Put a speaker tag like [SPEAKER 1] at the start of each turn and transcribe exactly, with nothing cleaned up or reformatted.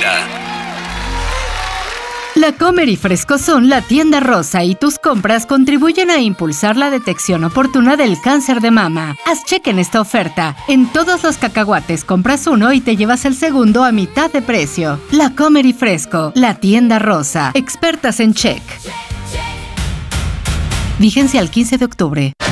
[SPEAKER 1] noventa.
[SPEAKER 2] La Comer y Fresco son la tienda rosa y tus compras contribuyen a impulsar la detección oportuna del cáncer de mama. Haz cheque en esta oferta. En todos los cacahuates compras uno y te llevas el segundo a mitad de precio. La Comer y Fresco, la tienda rosa. Expertas en check. Vigencia al quince de octubre.